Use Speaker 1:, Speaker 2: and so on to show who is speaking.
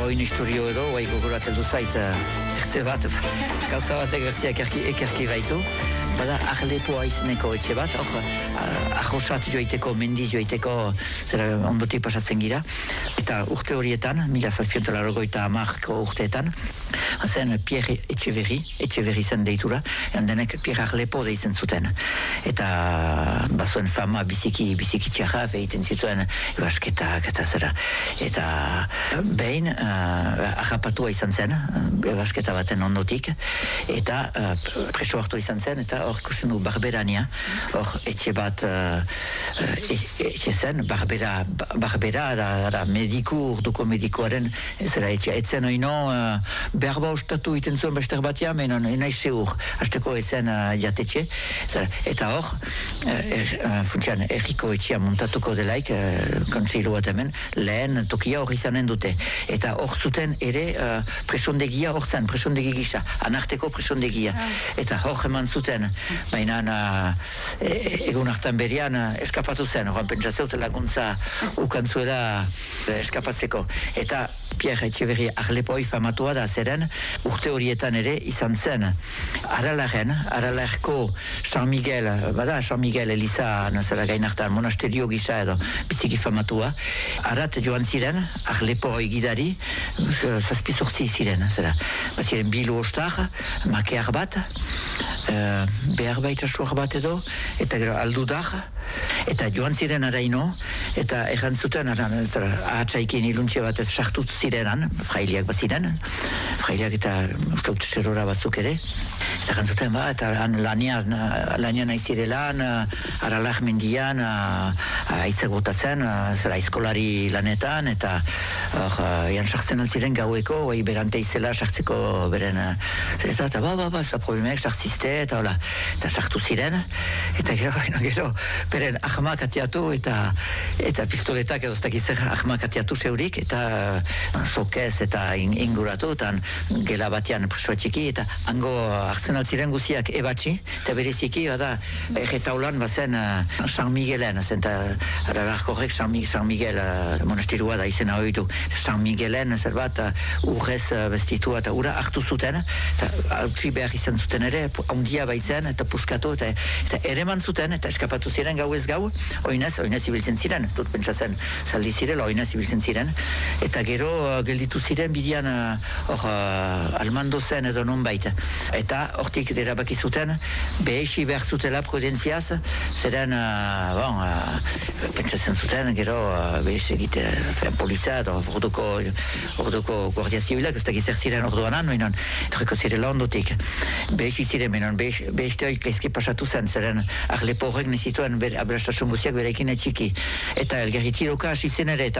Speaker 1: oin historio edo, bai gogoratzen zait, ertze bat, gauza bat ekerki baitu. Bada, Arlepoa izeneko etxe bat, ahosat joaiteko, mendiz joaiteko, zera ondotik pasatzen gira. Eta urte horietan, 1780ko urteetan, zen Pierre Etxeverri zen deitura, denek Pierre Arlepo deitzen zuten. Eta bazuen fama biziki txarra, egiten zituen ebasketak eta zera. Eta behin, harrapatua izan zen, ebasketa baten ondotik, eta preso hartu izan zen, eta hor ikusten du Barberania, hor etxe bat etxe zen, Barbera da urduko medikoaren zera etxe, etzen oino berba ostatu iten zuen bester batia, menon enaiz seur, hasteko etzen jatetxe, eta hor funtsian erriko etxea montatuko delaik, kontseilu bat hemen, lehen tokia hor izanen dute, eta hor zuten ere presondegia hor zen, presondegi gisa, anarteko presondegia, eta hor eman zuten, baina egun hartan berian eskapatu zen, horan pentsatzeut laguntza ukantzuela eskapatzeko. Eta Pierre Etxeverri Arlepoi famatua da zeren, urte horietan ere izan zen. Aralarko San Miguel, bada San Miguel Eliza nazela gain hartan, monasterio gisa edo biziki famatua. Arat joan ziren, Arlepoi gidari, zazpizortzi ziren, zera. Bat ziren bilu ostar, makear bat, behar baita suar bat edo, eta gero aldudar, eta joan ziren araino, eta errantzuten, ahatsaikin iluntxe bat ez sartut zirenan, frailiak bat ziren, frailiak eta uskaut serora batzuk ere, eta errantzuten eta lanian aizirelan, aralak mendian, aitzak botatzen, zera eskolari lanetan, eta ean sartzen altziren gaueko, berante izela sartzeko beren, eta za problemek sartzizte, eta sartu ziren, eta gero, beren ahmak atiatu, eta pistoletak edo zer ahmak atiatu zeurik, eta sokez eta inguratu, eta gela batean presoa txiki, eta hango hartzen altziren guziak ebatxi, eta bereziki, erretaulan bazen San Miguelen, eta aralarkorrek San Miguel monastirua da izena oitu, San Miguelen, zerbat, urrez bestitua, eta ura hartu zuten, eta hautsi behar izan zuten ere, handia baitzen, eta puskatu, eta ere man zuten, eta eskapatu ziren gau ez gau, oinez ibiltzen ziren, dut pentsatzen zaldi zirela, oinez ibiltzen ziren, eta gero gelditu ziren bidian almando zen edo non baita. Eta hortik derabaki zuten, behesi behar zutela prudentziaz, zeren, pentsatzen zuten, gero behes egite poliza, orduko guardia zibilak, ez da gizer ziren orduanan, noinon, etorriko zirela ondotik. Behesi ziren, menon, behesteoik ezki pasatu zen, zeren Arlepo horrek nezituen aberastasun guziak berekin etxiki. Eta elgerritiroka hasi zen ere, eta